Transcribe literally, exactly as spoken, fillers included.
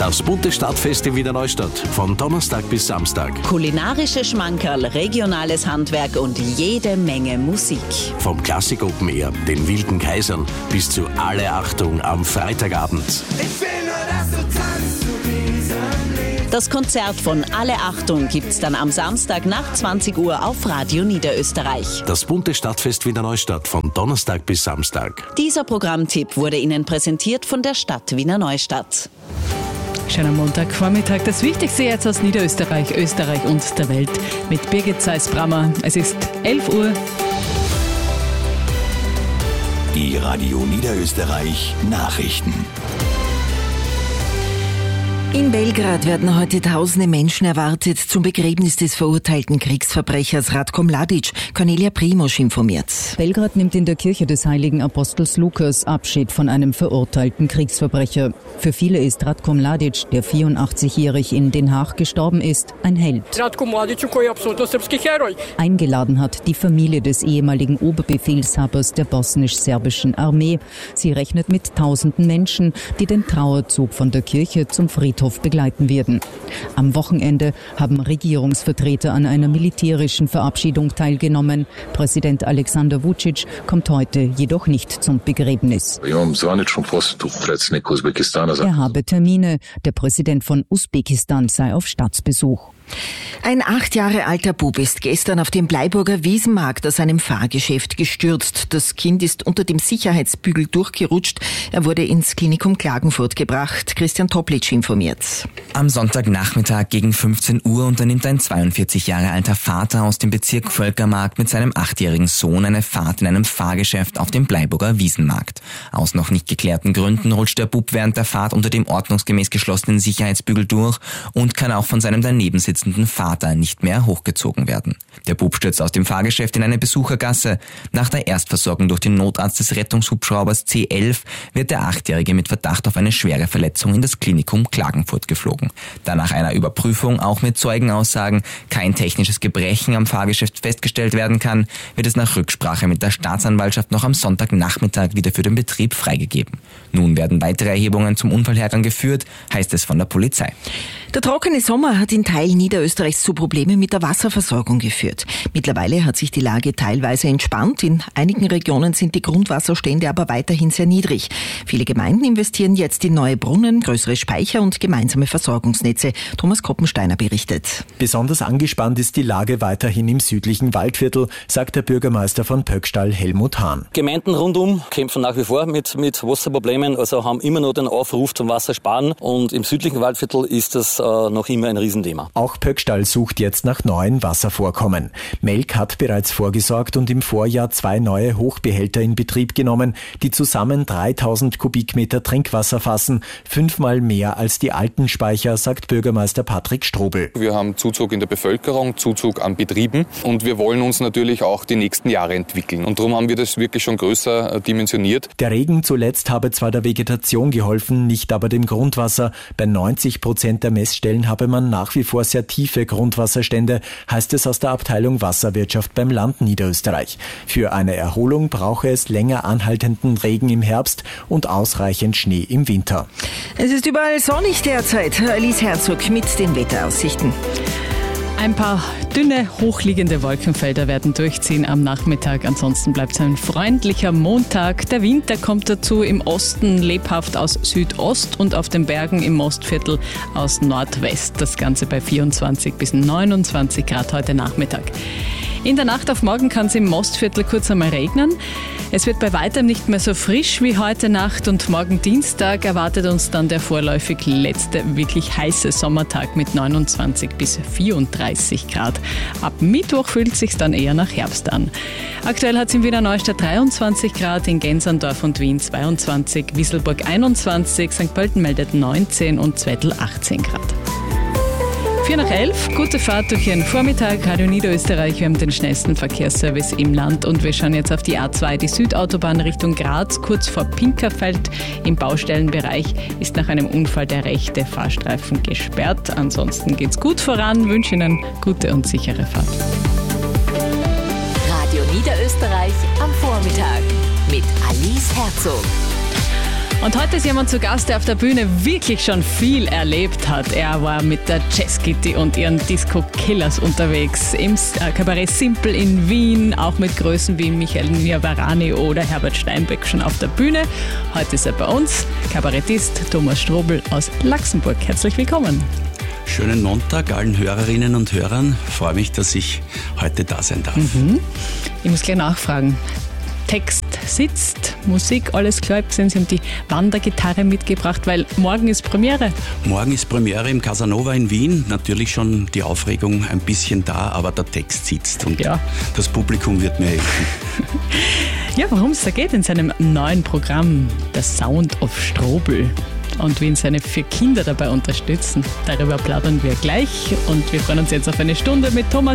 Das bunte Stadtfest in Wiener Neustadt. Von Donnerstag bis Samstag. Kulinarische Schmankerl, regionales Handwerk und jede Menge Musik. Vom Klassik Open Air, den Wilden Kaisern, bis zu Alle Achtung am Freitagabend. Ich will nur, dass du tanzt zu diesem Lied. Das Konzert von Alle Achtung gibt's dann am Samstag nach zwanzig Uhr auf Radio Niederösterreich. Das bunte Stadtfest Wiener Neustadt von Donnerstag bis Samstag. Dieser Programmtipp wurde Ihnen präsentiert von der Stadt Wiener Neustadt. Schöner Montagvormittag. Das Wichtigste jetzt aus Niederösterreich, Österreich und der Welt mit Birgit Seis-Brammer. Es ist elf Uhr. Die Radio Niederösterreich Nachrichten. In Belgrad werden heute tausende Menschen erwartet zum Begräbnis des verurteilten Kriegsverbrechers Ratko Mladic. Cornelia Primosch informiert. Belgrad nimmt in der Kirche des heiligen Apostels Lukas Abschied von einem verurteilten Kriegsverbrecher. Für viele ist Ratko Mladic, der vierundachtzigjährig in Den Haag gestorben ist, ein Held. Eingeladen hat die Familie des ehemaligen Oberbefehlshabers der bosnisch-serbischen Armee. Sie rechnet mit tausenden Menschen, die den Trauerzug von der Kirche zum Friedhof begleiten werden. Am Wochenende haben Regierungsvertreter an einer militärischen Verabschiedung teilgenommen. Präsident Alexander Vučić kommt heute jedoch nicht zum Begräbnis. Er habe Termine. Der Präsident von Usbekistan sei auf Staatsbesuch. Ein acht Jahre alter Bub ist gestern auf dem Bleiburger Wiesenmarkt aus einem Fahrgeschäft gestürzt. Das Kind ist unter dem Sicherheitsbügel durchgerutscht. Er wurde ins Klinikum Klagenfurt gebracht. Christian Toplitsch informiert. Am Sonntagnachmittag gegen fünfzehn Uhr unternimmt ein zweiundvierzig Jahre alter Vater aus dem Bezirk Völkermarkt mit seinem achtjährigen Sohn eine Fahrt in einem Fahrgeschäft auf dem Bleiburger Wiesenmarkt. Aus noch nicht geklärten Gründen rutscht der Bub während der Fahrt unter dem ordnungsgemäß geschlossenen Sicherheitsbügel durch und kann auch von seinem daneben sitzenden Vater nicht mehr hochgezogen werden. Der Bub stürzt aus dem Fahrgeschäft in eine Besuchergasse. Nach der Erstversorgung durch den Notarzt des Rettungshubschraubers C elf wird der Achtjährige mit Verdacht auf eine schwere Verletzung in das Klinikum Klagenfurt geflogen. Da nach einer Überprüfung auch mit Zeugenaussagen kein technisches Gebrechen am Fahrgeschäft festgestellt werden kann, wird es nach Rücksprache mit der Staatsanwaltschaft noch am Sonntagnachmittag wieder für den Betrieb freigegeben. Nun werden weitere Erhebungen zum Unfallhergang geführt, heißt es von der Polizei. Der trockene Sommer hat in Teilen Niederösterreichs zu Problemen mit der Wasserversorgung geführt. Mittlerweile hat sich die Lage teilweise entspannt. In einigen Regionen sind die Grundwasserstände aber weiterhin sehr niedrig. Viele Gemeinden investieren jetzt in neue Brunnen, größere Speicher und gemeinsame Versorgungsnetze. Thomas Koppensteiner berichtet. Besonders angespannt ist die Lage weiterhin im südlichen Waldviertel, sagt der Bürgermeister von Pöckstall, Helmut Hahn. Gemeinden rundum kämpfen nach wie vor mit, mit Wasserproblemen, also haben immer noch den Aufruf zum Wassersparen. Und im südlichen Waldviertel ist das äh, noch immer ein Riesenthema. Auch Pöckstall sucht jetzt nach neuen Wasservorkommen. Melk hat bereits vorgesorgt und im Vorjahr zwei neue Hochbehälter in Betrieb genommen, die zusammen dreitausend Kubikmeter Trinkwasser fassen, fünfmal mehr als die alten Speicher, sagt Bürgermeister Patrick Strobel. Wir haben Zuzug in der Bevölkerung, Zuzug an Betrieben und wir wollen uns natürlich auch die nächsten Jahre entwickeln. Und darum haben wir das wirklich schon größer dimensioniert. Der Regen zuletzt habe zwar der Vegetation geholfen, nicht aber dem Grundwasser. Bei neunzig Prozent der Messstellen habe man nach wie vor sehr tiefe Grundwasserstände, heißt es aus der Abteilung Wasserwirtschaft beim Land Niederösterreich. Für eine Erholung brauche es länger anhaltenden Regen im Herbst und ausreichend Schnee im Winter. Es ist überall sonnig derzeit. Alice Herzog mit den Wetteraussichten. Ein paar dünne, hochliegende Wolkenfelder werden durchziehen am Nachmittag. Ansonsten bleibt es ein freundlicher Montag. Der Winter kommt dazu, im Osten lebhaft aus Südost und auf den Bergen im Mostviertel aus Nordwest. Das Ganze bei vierundzwanzig bis neunundzwanzig Grad heute Nachmittag. In der Nacht auf morgen kann es im Mostviertel kurz einmal regnen. Es wird bei weitem nicht mehr so frisch wie heute Nacht und morgen Dienstag erwartet uns dann der vorläufig letzte wirklich heiße Sommertag mit neunundzwanzig bis vierunddreißig Grad. Ab Mittwoch fühlt es sich dann eher nach Herbst an. Aktuell hat es in Wiener Neustadt dreiundzwanzig Grad, in Gensandorf und Wien zweiundzwanzig, Wisselburg einundzwanzig, Sankt Pölten meldet neunzehn und Zwettl achtzehn Grad. vier nach elf, gute Fahrt durch Ihren Vormittag. Radio Niederösterreich, wir haben den schnellsten Verkehrsservice im Land und wir schauen jetzt auf die A zwei, die Südautobahn Richtung Graz, kurz vor Pinkerfeld. Im Baustellenbereich ist nach einem Unfall der rechte Fahrstreifen gesperrt. Ansonsten geht's gut voran, wünsche Ihnen gute und sichere Fahrt. Radio Niederösterreich am Vormittag mit Alice Herzog. Und heute ist jemand zu Gast, der auf der Bühne wirklich schon viel erlebt hat. Er war mit der Jazz Kitty und ihren Disco Killers unterwegs. Im Kabarett Simple in Wien, auch mit Größen wie Michael Niavarani oder Herbert Steinbeck schon auf der Bühne. Heute ist er bei uns, Kabarettist Thomas Strobl aus Laxenburg. Herzlich willkommen. Schönen Montag allen Hörerinnen und Hörern. Ich freue mich, dass ich heute da sein darf. Mhm. Ich muss gleich nachfragen. Text sitzt, Musik, alles klar. Ich habe gesehen, Sie haben die Wandergitarre mitgebracht, weil morgen ist Premiere. Morgen ist Premiere im Casanova in Wien. Natürlich schon die Aufregung ein bisschen da, aber der Text sitzt und ja. Das Publikum wird mir helfen. Ja, worum es da geht in seinem neuen Programm, der Sound of Strobl. Und wen seine vier Kinder dabei unterstützen. Darüber plaudern wir gleich und wir freuen uns jetzt auf eine Stunde mit Thomas